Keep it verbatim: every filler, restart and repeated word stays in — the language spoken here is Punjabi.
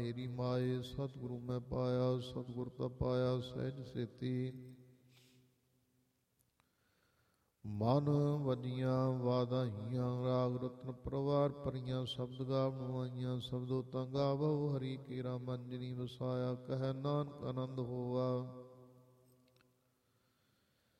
ਮੇਰੀ ਮਾਏ ਸਤਿਗੁਰੂ ਮੈਂ ਪਾਇਆ, ਸਤਿਗੁਰ ਤਾਂ ਪਾਇਆ ਸਹਿਜ ਸੇਤੀ। ਮਨ ਵਜੀਆਂ ਵਾਧਾਈਆਂ, ਰਾਗ ਰਤਨ ਪਰਵਾਰ ਭਰੀਆਂ, ਸ਼ਬਦ ਗਾਵਣਵਾਈਆਂ। ਸ਼ਬਦੋ ਤਾਂ ਗਾਵੋ ਹਰੀ ਕੇਰਾ ਮੰਜਨੀ ਵਸਾਇਆ, ਕਹਿ ਨਾਨਕ ਆਨੰਦ ਹੋਆ।